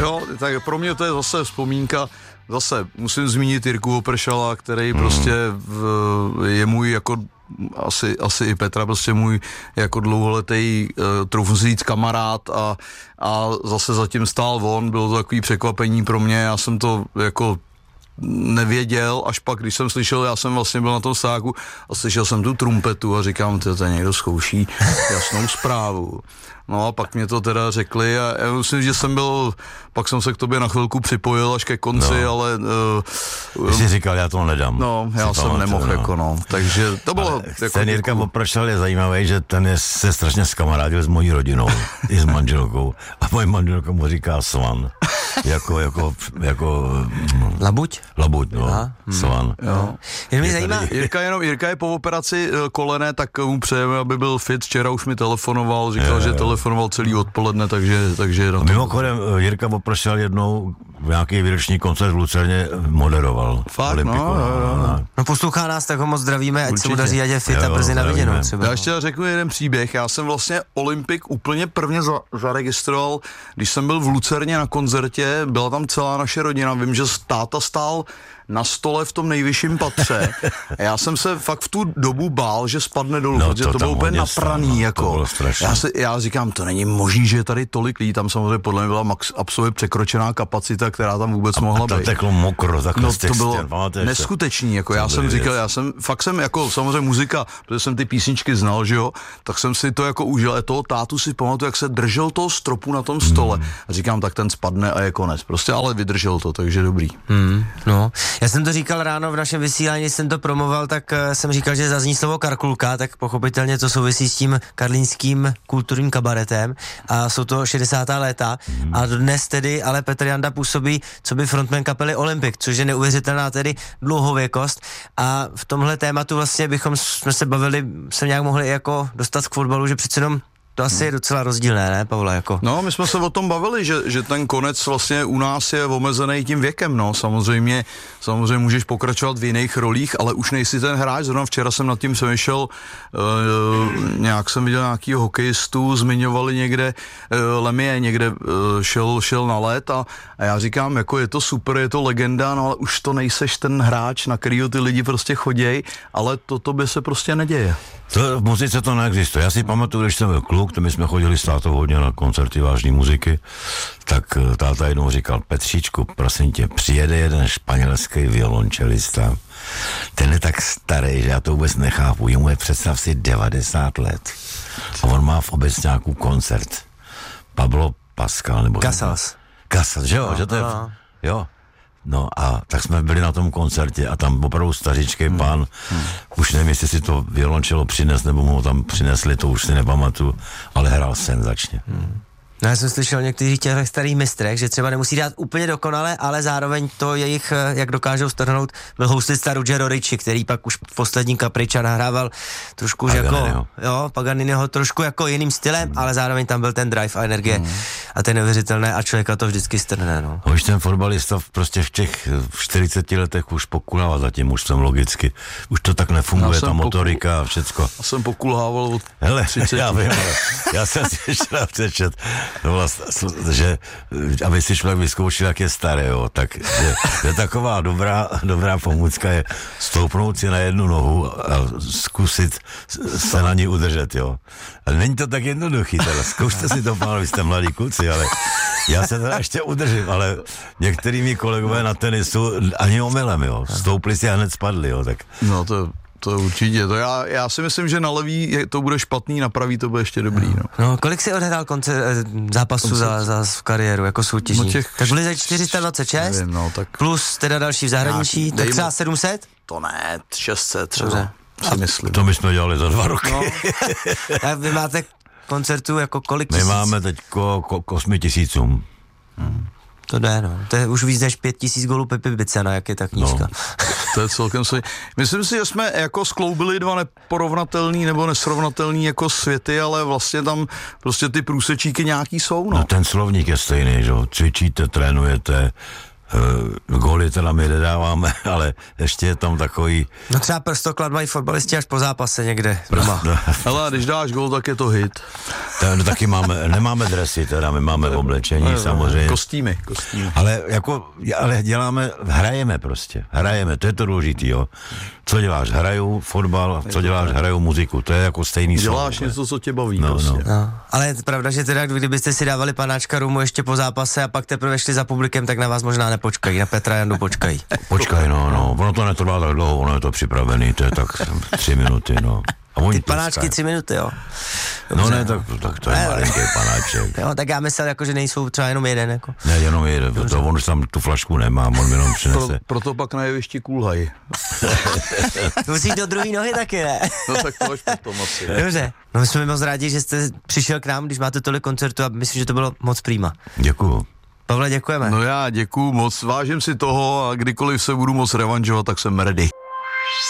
Jo, tak pro mě to je zase vzpomínka. Zase musím zmínit Jirku Opršala, který prostě je můj jako asi i Petra, prostě můj jako dlouholetý, troufnu si říct, kamarád a zase zatím stál on, bylo to takový překvapení pro mě, já jsem to jako nevěděl, až pak, když jsem slyšel, já jsem vlastně byl na tom stáku a slyšel jsem tu trumpetu a říkám, to někdo zkouší jasnou zprávu. No a pak mě to teda řekli a já myslím, že jsem byl, pak jsem se k tobě na chvilku připojil až ke konci, ale... Jsi říkal, já to nedám. No, já jsem nemohl, jako no. Takže to bylo... Jako, ten Jirka Opršal je zajímavý, že ten se strašně zkamarádil s mojí rodinou, i s manželkou. A moje manželka mu říká Svan. Jako Labuť? Labuť, no. Svan. Jo. Jen mě zajímá... Jirka je po operaci kolene, tak mu přejeme, aby byl fit. Včera už mi telefonoval, říkal, že telefonoval celý odpoledne, takže mimochodem, Jirka Opršal jednou nějaký výroční koncert v Lucerně moderoval. Fakt, Olympiku. No poslouchá nás, tak ho moc zdravíme, ať se mu daří, ať je fit a brzy na viděnou třeba. Já ještě řeknu jeden příběh, já jsem vlastně Olympik úplně prvně zaregistroval, když jsem byl v Lucerně na koncertě, byla tam celá naše rodina, vím, že táta stál na stole v tom nejvyšším patře. A já jsem se fakt v tu dobu bál, že spadne dolů, protože to bylo úplně napraný, jako. Já říkám, to není možný, že je tady tolik lidí, tam samozřejmě podle mě byla absolutně překročená kapacita, která tam vůbec mohla být. A teklo mokro, takhle no, to bylo neskutečný, jako já jsem říkal, fakt jsem jako samozřejmě muzika, protože jsem ty písničky znal, že jo, tak jsem si to jako užil, a toho tátu si pamatuju, jak se držel toho stropu na tom stole. A říkám, tak ten spadne a je konec. Prostě ale vydržel to, takže dobrý. No. Já jsem to říkal ráno v našem vysílání, jsem to promoval, tak jsem říkal, že zazní slovo Karkulka, tak pochopitelně to souvisí s tím karlínským kulturním kabaretem a jsou to 60. léta a dnes tedy ale Petr Janda působí coby frontman kapely Olympik, což je neuvěřitelná tedy dlouhověkost a v tomhle tématu vlastně jsme se bavili, se nějak mohli jako dostat k fotbalu, že přece jenom to asi je docela rozdílné, ne, Pavle, jako? No, my jsme se o tom bavili, že ten konec vlastně u nás je omezený tím věkem, no, samozřejmě můžeš pokračovat v jiných rolích, ale už nejsi ten hráč, zrovna včera jsem nad tím přemýšlel, nějak jsem viděl nějakýho hokejistu, zmiňovali někde, Lemie někde šel na let a já říkám, jako je to super, je to legenda, no ale už to nejseš ten hráč, na kterýho ty lidi prostě choděj, ale to tobě se prostě neděje. V muzice to neexistuje. Já si pamatuju, když jsem byl kluk, to my jsme chodili s tátou hodně na koncerty vážné muziky, tak táta jednou říkal, Petříčku, prosím tě, přijede jeden španělský violončelista, ten je tak starý, že já to vůbec nechápu, jemu je představ si 90 let a on má v Obecňáku koncert. Pablo Pascal, nebo... Casals, že jo, že to je... Jo. No a tak jsme byli na tom koncertě a tam opravdu stařičký pán, už nevím, jestli si to violončelo přines, nebo mu ho tam přinesli, to už si nepamatuju, ale hrál senzačně. No já jsem slyšel některých těch starých mistrech, že třeba nemusí dát úplně dokonale, ale zároveň to jejich, jak dokážou strhnout, byl housista Ruggero Ricci, který pak už v poslední Capriccia nahrával trošku Paganiniho trošku jako jiným stylem, ale zároveň tam byl ten drive a energie a ten neuvěřitelné a člověka to vždycky strhne, no. Už ten fotbalista prostě v těch 40 letech už pokulává zatím, už jsem logicky, už to tak nefunguje, ta motorika a všecko. Já jsem pokulhával od 30. Já vím, já jsem si ještě přečet, no vlastně, že aby si člověk vyzkoušel, jak je starý, jo, tak je taková dobrá pomůcka je stoupnout si na jednu nohu a zkusit se na ní udržet, jo. Ale není to tak jednoduchý, teda zkoušte si to, pánové, jste mladí kluci, ale já se teda ještě udržím, ale některý mý kolegové na tenisu ani omylem, jo, stoupli si a hned spadli, jo, tak. No to určitě, to já si myslím, že na levý to bude špatný, na pravý to bude ještě dobrý, no. No, kolik si odehrál zápasů za kariéru, jako soutěžní? No tak byli za 426, nevím, no, tak plus teda další v zahraničí, tak třeba 700? To ne, 600 třeba, si myslím. To my jsme dělali za 2 roky. No. A vy máte koncertů jako kolik tisíc? My máme teďko k 8 000. To jde, no. To je už víc než 5000 gólů Pepi Bicena, jak je ta knížka. No. To je celkem myslím si, že jsme jako skloubili dva neporovnatelný nebo nesrovnatelný jako světy, ale vlastně tam prostě ty průsečíky nějaký jsou, no. No ten slovník je stejný, že jo. Cvičíte, trénujete, Góly teda my nedáváme, ale ještě je tam takový... No třeba prstoklad mají fotbalisti až po zápase někde doma. Ale když dáš gól, tak je to hit. No, taky nemáme dresy, teda my máme oblečení samozřejmě. Kostýmy. Ale hrajeme, to je to důležitý, jo. Co děláš? Hraju fotbal, co děláš? Hraju muziku, to je jako stejný slovo. Děláš něco, co tě baví. No. Ale je pravda, že teda kdybyste si dávali panáčka rumu ještě po zápase a pak teprve šli za publikem, tak na vás možná nepočkají, na Petra Jandu počkají. Počkaj, no, ono to netrvá tak dlouho, ono je to připravený, to je tak 3 minuty, no. Ty panáčky 3 minuty, jo. Dobře. No ne, tak to je malinký panáček. Jo, tak já myslel, jako, že nejsou třeba jenom jeden, jako. Ne, jenom jeden, to on tam tu flašku nemá, on jenom přinese. Proto pak na jevišti kulhaj. Musíš do druhé nohy taky, ne? No tak to až potom asi. Dobře, no my jsme moc rádi, že jste přišel k nám, když máte tolik koncertů a myslím, že to bylo moc prýma. Děkuju. Pavle, děkujeme. No já děkuju moc, vážím si toho a kdykoliv se budu moc revanžovat, tak jsem ready.